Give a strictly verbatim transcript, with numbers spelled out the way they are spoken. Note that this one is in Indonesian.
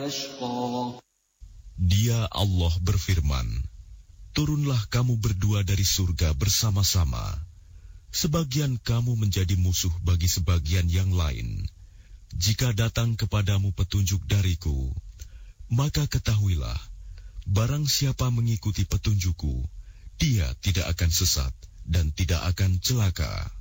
وأشقى. Dia Allah berfirman, turunlah kamu berdua dari surga bersama-sama. Sebagian kamu menjadi musuh bagi sebagian yang lain. Jika datang kepadamu petunjuk dariku, maka ketahuilah, barang siapa mengikuti petunjukku, dia tidak akan sesat dan tidak akan celaka.